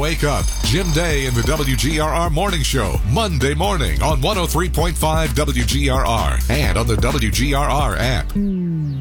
Wake Up. Jim Day in the WGRR Morning Show. Monday morning on 103.5 WGRR and on the WGRR app.